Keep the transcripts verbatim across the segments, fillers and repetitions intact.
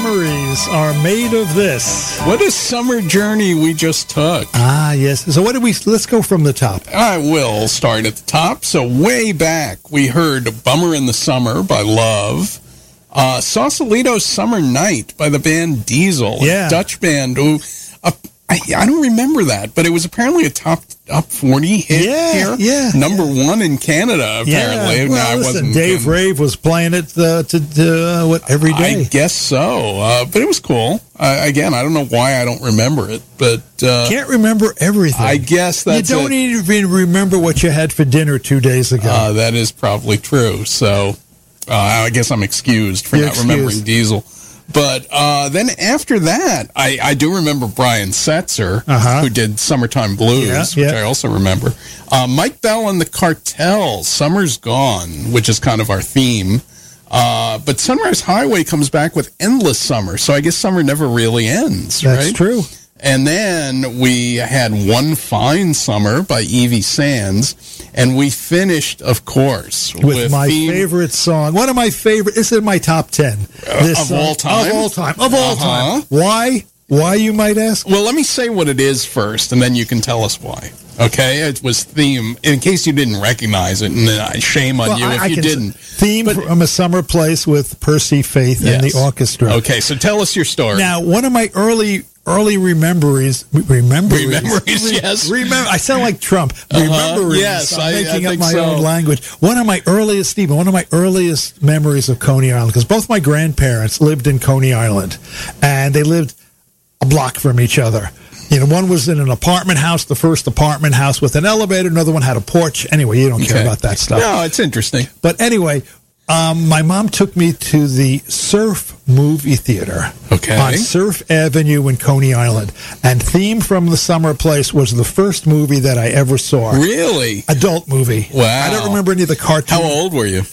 memories are made of this. What a summer journey we just took. Ah, yes. So what did we, let's go from the top. I will start at the top. So way back, we heard Bummer in the Summer by Love. Uh, Sausalito's Summer Night by the band Diesel. Yeah. A Dutch band who... Uh, I, I don't remember that, but it was apparently a top top forty hit yeah, here. Yeah, Number yeah. one in Canada, apparently. Yeah. Well, no, listen, wasn't Dave in, Rave was playing it uh, to, to uh, what, every day. I guess so, uh, but it was cool. Uh, again, I don't know why I don't remember it, but... Uh, Can't remember everything. I guess that's You don't it. even remember what you had for dinner two days ago. Uh, that is probably true, so uh, I guess I'm excused for You're not excused. remembering Diesel. But uh, then after that, I, I do remember Brian Setzer, Uh-huh. who did Summertime Blues, Yeah, which yeah. I also remember. Uh, Mike Bell and the Cartels, Summer's Gone, which is kind of our theme. Uh, but Sunrise Highway comes back with Endless Summer, so I guess summer never really ends, That's right? true. And then we had One Fine Summer by Evie Sands, and we finished, of course, With, with my theme- favorite song. One of my favorite. This is in my top ten. This of song- all time? Of all time. Of all Uh-huh. time. Why? Why, you might ask? Well, let me say what it is first, and then you can tell us why. Okay? It was theme, in case you didn't recognize it, and uh, shame on Well, you I- if I you can- didn't. Theme But- from A Summer Place with Percy Faith and Yes. the orchestra. Okay, so tell us your story. Now, one of my early early rememberies, rememberies, Rememberies, yes. Remember, I sound like Trump. Rememberies. Yes, I'm I- I making up think my so. own language. One of my earliest, Stephen, one of my earliest memories of Coney Island, because both my grandparents lived in Coney Island, and they lived a block from each other. You know, one was in an apartment house, the first apartment house with an elevator. Another one had a porch. Anyway, you don't care Okay. about that stuff. No, it's interesting. But anyway, um, my mom took me to the Surf movie theater Okay. on Surf Avenue in Coney Island. And Theme from the Summer Place was the first movie that I ever saw. Really? Adult movie. Wow. I don't remember any of the cartoons. How old were you?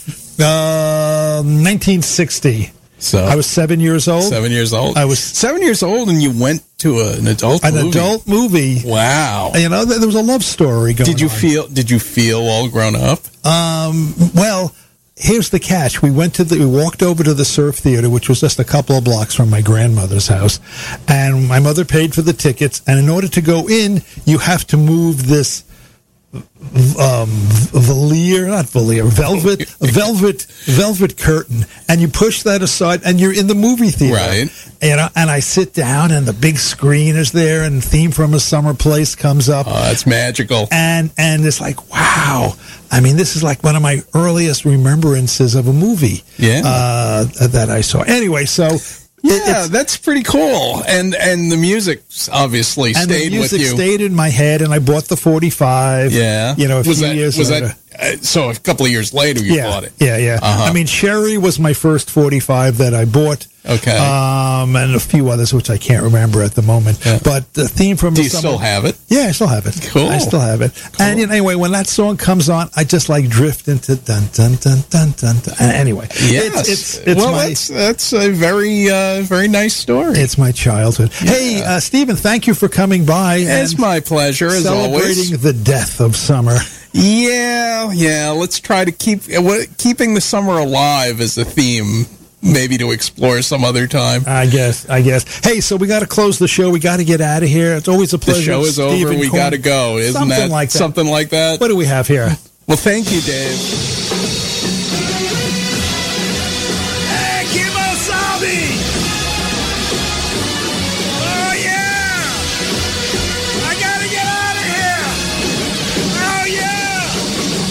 Uh, nineteen sixty. So I was seven years old. Seven years old? I was- Seven years old, and you went to a, an adult An movie? adult movie. Wow. You know, there was a love story going on. Did you feel? Did you feel all grown up? Um, well, here's the catch. We went to the, we walked over to the Surf Theater, which was just a couple of blocks from my grandmother's house, and my mother paid for the tickets. And in order to go in, you have to move this um, veneer, not veneer, velvet, velvet, velvet curtain, and you push that aside, and you're in the movie theater. Right. You know, and I sit down, and the big screen is there, and Theme from a Summer Place comes up. Oh, that's magical. And and it's like, wow. I mean, this is like one of my earliest remembrances of a movie Yeah. uh, that I saw. Anyway, so Yeah, it's- that's pretty cool. And and the music obviously and stayed the music with you. stayed in my head, and I bought the forty-five. Yeah. you know, a was few that, years was later. that uh, so a couple of years later you yeah, bought it? yeah, yeah. Uh-huh. I mean, Sherry was my first forty-five that I bought. Okay. Um, and a few others which I can't remember at the moment. Yeah. But the Theme from Do the you Summer, still have it? Yeah, I still have it. Cool. I still have it. And you know, anyway, when that song comes on, I just like drift into dun dun dun dun dun. dun. And anyway, Yes. it's it's, it's well, my that's that's a very uh, very nice story. it's my childhood. Hey, uh, Stephen, thank you for coming by. It's and my pleasure as always. celebrating the death of summer. Yeah, yeah. Let's try to keep uh, what- keeping the summer alive as a theme. Maybe to explore some other time. I guess. I guess. Hey, so we got to close the show. We got to get out of here. It's always a The pleasure. show is over. Stephen We Corn- got to go. Isn't Something that like that. something like that? What do we have here? Well, thank you, Dave.